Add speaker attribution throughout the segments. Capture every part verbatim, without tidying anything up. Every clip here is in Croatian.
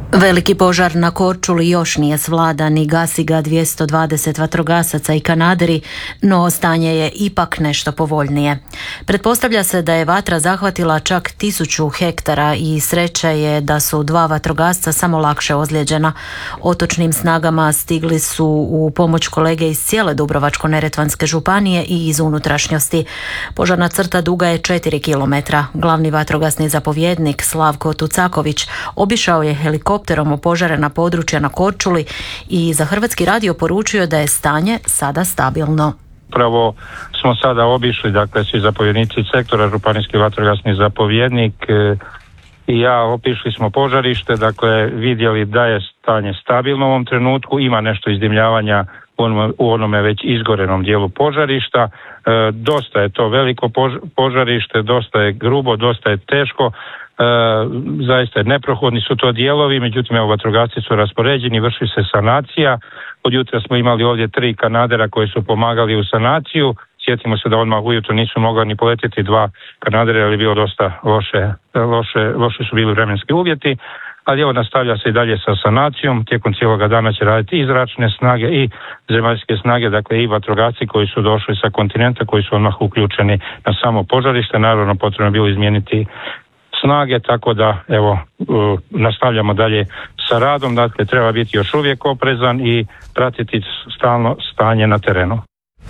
Speaker 1: Veliki požar na Korčuli još nije svladan i gasi ga dvjesto dvadeset vatrogasaca i kanaderi, no stanje je ipak nešto povoljnije. Pretpostavlja se da je vatra zahvatila čak tisuću hektara i sreća je da su dva vatrogasca samo lakše ozlijeđena. Otočnim snagama stigli su u pomoć kolege iz cijele Dubrovačko-neretvanske županije i iz unutrašnjosti. Požarna crta duga je četiri kilometra. Glavni vatrogasni zapovjednik Slavko Tucaković obišao je helikopter helikopterom opožarena područja na Korčuli i za Hrvatski radio poručio da je stanje sada stabilno.
Speaker 2: Upravo smo sada obišli, dakle, svi zapovjednici sektora, županijski vatrogasni zapovjednik e, i ja obišli smo požarište, dakle, vidjeli da je stanje stabilno u ovom trenutku, ima nešto izdimljavanja u onome, u onome već izgorenom dijelu požarišta. E, dosta je to veliko pož, požarište, dosta je grubo, dosta je teško. E, zaista je neprohodni su to dijelovi, međutim evo vatrogasci su raspoređeni, vrši se sanacija. Od jutra smo imali ovdje tri kanadera koji su pomagali u sanaciju. Sjetimo se da odmah ujutro nisu mogla ni poletjeti dva kanadera jer je bilo dosta loše, loše, loše su bili vremenski uvjeti. Ali evo nastavlja se i dalje sa sanacijom, tijekom cijeloga dana će raditi i zračne snage i zemaljske snage, dakle i vatrogasci koji su došli sa kontinenta, koji su odmah uključeni na samo požarište. Naravno potrebno je bilo izmijeniti snage, tako da evo nastavljamo dalje sa radom, dakle treba biti još uvijek oprezan i pratiti stalno stanje na terenu.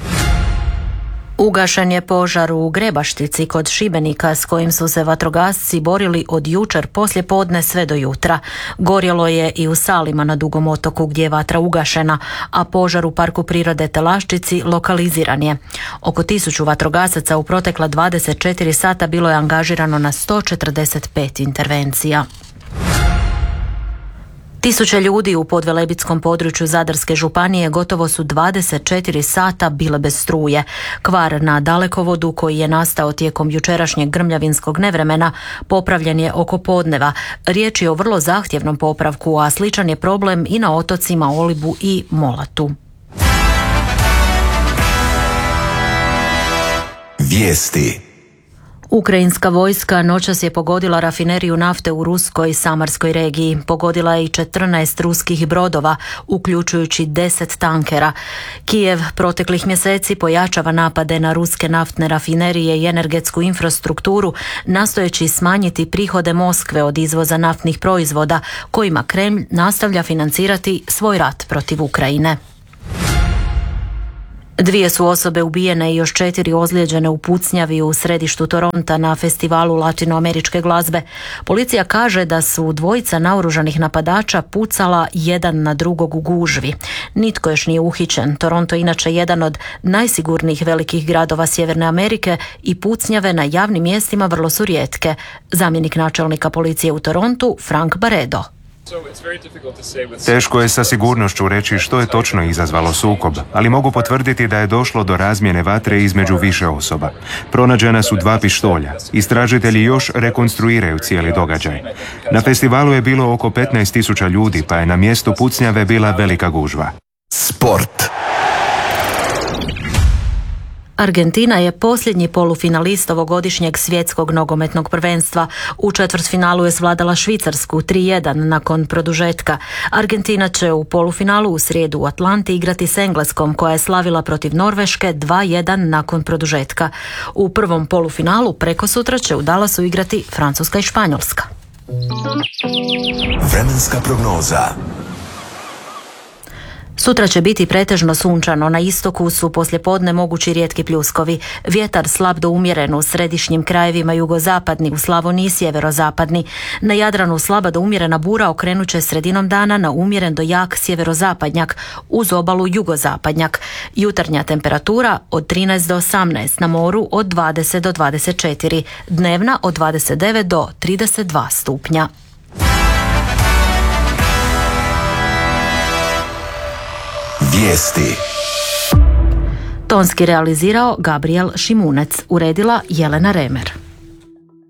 Speaker 1: Ugašen je požar u Grebaštici kod Šibenika s kojim su se vatrogasci borili od jučer poslje podne sve do jutra. Gorjelo je i u Salima na Dugom otoku gdje je vatra ugašena, a požar u Parku prirode Telaščici lokaliziran je. Oko tisuću vatrogasaca u protekla dvadeset četiri sata bilo je angažirano na sto četrdeset pet intervencija. Tisuće ljudi u podvelebitskom području Zadarske županije gotovo su dvadeset četiri sata bile bez struje. Kvar na dalekovodu koji je nastao tijekom jučerašnjeg grmljavinskog nevremena popravljen je oko podneva. Riječ je o vrlo zahtjevnom popravku, a sličan je problem i na otocima Olibu i Molatu.
Speaker 3: Vijesti.
Speaker 1: Ukrajinska vojska noćas je pogodila rafineriju nafte u ruskoj Samarskoj regiji. Pogodila je i četrnaest ruskih brodova, uključujući deset tankera. Kijev proteklih mjeseci pojačava napade na ruske naftne rafinerije i energetsku infrastrukturu, nastojeći smanjiti prihode Moskve od izvoza naftnih proizvoda, kojima Kremlj nastavlja financirati svoj rat protiv Ukrajine. Dvije su osobe ubijene i još četiri ozlijeđene u pucnjavi u središtu Toronta na festivalu latinoameričke glazbe. Policija kaže da su dvojica naoružanih napadača pucala jedan na drugog u gužvi. Nitko još nije uhićen. Toronto je inače jedan od najsigurnijih velikih gradova Sjeverne Amerike i pucnjave na javnim mjestima vrlo su rijetke. Zamjenik načelnika policije u Torontu, Frank Baredo.
Speaker 4: Teško je sa sigurnošću reći što je točno izazvalo sukob, ali mogu potvrditi da je došlo do razmjene vatre između više osoba. Pronađena su dva pištolja. Istražitelji još rekonstruiraju cijeli događaj. Na festivalu je bilo oko petnaest tisuća ljudi, pa je na mjestu pucnjave bila velika gužva.
Speaker 3: Sport.
Speaker 1: Argentina je posljednji polufinalist ovogodišnjeg svjetskog nogometnog prvenstva. U četvrtfinalu je svladala Švicarsku tri jedan nakon produžetka. Argentina će u polufinalu u srijedu u Atlanti igrati s Engleskom koja je slavila protiv Norveške dva jedan nakon produžetka. U prvom polufinalu prekosutra će u Dallasu igrati Francuska i Španjolska.
Speaker 3: Vremenska prognoza.
Speaker 1: Sutra će biti pretežno sunčano, na istoku su poslijepodne mogući rijetki pljuskovi. Vjetar slab do umjeren u središnjim krajevima jugozapadni, u Slavoniji i sjeverozapadni. Na Jadranu slaba do umjerena bura okrenut će sredinom dana na umjeren do jak sjeverozapadnjak, uz obalu jugozapadnjak. Jutarnja temperatura od trinaest do osamnaest, na moru od dvadeset do dvadeset četiri, dnevna od dvadeset devet do trideset dva stupnja.
Speaker 3: Vijesti.
Speaker 1: Tonski realizirao Gabriel Šimunec, uredila Jelena Remer.